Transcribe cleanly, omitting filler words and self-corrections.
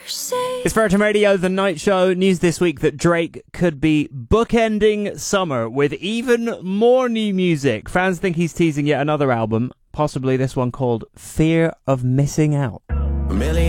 It's Virgin Radio, The Night Show. News this week that Drake could be bookending summer with even more new music. Fans think he's teasing yet another album, possibly this one called Fear of Missing Out.